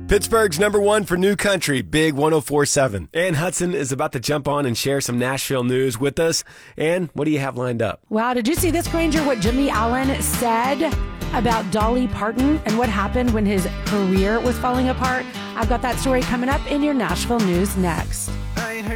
Pittsburgh's number one for new country, Big 104.7. Ann Hudson is about to jump on and share some Nashville news with us. Ann, what do you have lined up? Wow, did you see this, Granger, what Jimmy Allen said about Dolly Parton and what happened when his career was falling apart? I've got that story coming up in your Nashville news next.